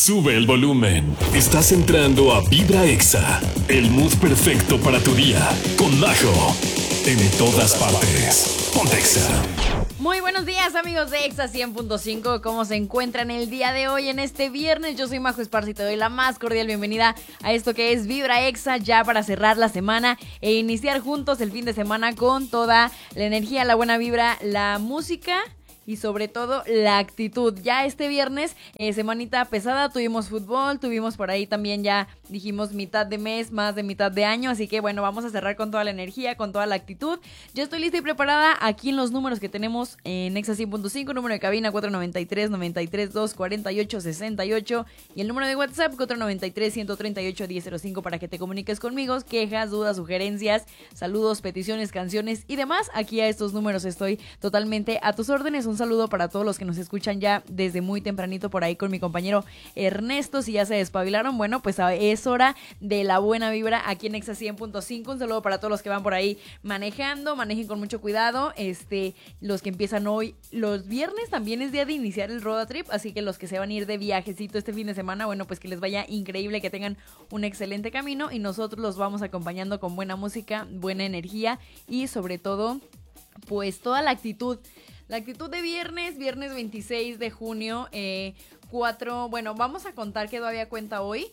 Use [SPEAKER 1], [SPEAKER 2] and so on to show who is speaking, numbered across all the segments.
[SPEAKER 1] Sube el volumen. Estás entrando a Vibra Exa, el mood perfecto para tu día. Con Majo, en todas partes. Ponte Exa.
[SPEAKER 2] Muy buenos días, amigos de Exa 100.5. ¿Cómo se encuentran el día de hoy en este viernes? Yo soy Majo Esparza y te doy la más cordial bienvenida a esto que es Vibra Exa, ya para cerrar la semana e iniciar juntos el fin de semana con toda la energía, la buena vibra, la música y sobre todo la actitud. Ya este viernes, semanita pesada, tuvimos fútbol, tuvimos por ahí también, ya dijimos, mitad de mes, más de mitad de año, así que bueno, vamos a cerrar con toda la energía, con toda la actitud. Yo estoy lista y preparada aquí en los números que tenemos en Exa 100.5, número de cabina 493-93-248-68 y el número de WhatsApp 493-138-1005 para que te comuniques conmigo, quejas, dudas, sugerencias, saludos, peticiones, canciones y demás. Aquí a estos números estoy totalmente a tus órdenes. Un saludo para todos los que nos escuchan ya desde muy tempranito por ahí con mi compañero Ernesto. Si ya se despabilaron, bueno, pues es hora de la buena vibra aquí en Exa 100.5. Un saludo para todos los que van por ahí manejando, manejen con mucho cuidado. Los que empiezan hoy, los viernes también es día de iniciar el road trip, así que los que se van a ir de viajecito este fin de semana, bueno, pues que les vaya increíble, que tengan un excelente camino y nosotros los vamos acompañando con buena música, buena energía y sobre todo, pues toda la actitud. La actitud de viernes 26 de junio, vamos a contar que todavía cuenta hoy,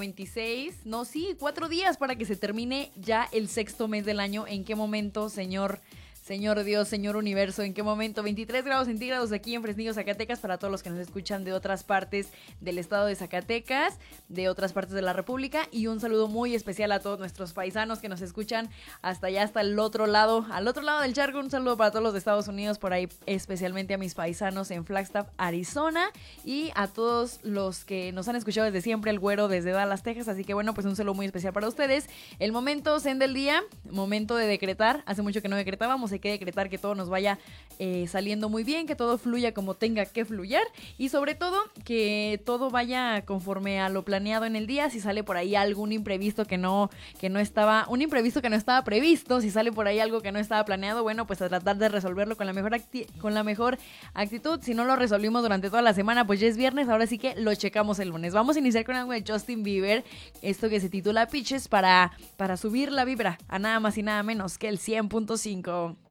[SPEAKER 2] 4 días para que se termine ya el sexto mes del año. ¿En qué momento, Señor Dios, Señor Universo, en qué momento? 23 grados centígrados aquí en Fresnillo, Zacatecas, para todos los que nos escuchan de otras partes del estado de Zacatecas, de otras partes de la República, y un saludo muy especial a todos nuestros paisanos que nos escuchan hasta allá, hasta el otro lado, al otro lado del charco. Un saludo para todos los de Estados Unidos, por ahí especialmente a mis paisanos en Flagstaff, Arizona, y a todos los que nos han escuchado desde siempre, el güero desde Dallas, Texas, así que bueno, pues un saludo muy especial para ustedes. El momento zen del día, momento de decretar, hace mucho que no decretábamos, hay que decretar que todo nos vaya saliendo muy bien, que todo fluya como tenga que fluyar y sobre todo que todo vaya conforme a lo planeado en el día. Si sale por ahí algún imprevisto que no estaba previsto, si sale por ahí algo que no estaba planeado, bueno, pues a tratar de resolverlo con la mejor actitud. Si no lo resolvimos durante toda la semana, pues ya es viernes, ahora sí que lo checamos el lunes. Vamos a iniciar con algo de Justin Bieber, esto que se titula Peaches, para subir la vibra a nada más y nada menos que el 100.5.